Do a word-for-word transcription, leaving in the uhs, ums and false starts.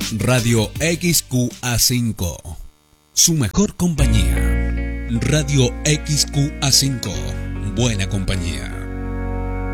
Radio X Q A cinco, su mejor compañía. Radio X Q A cinco, buena compañía.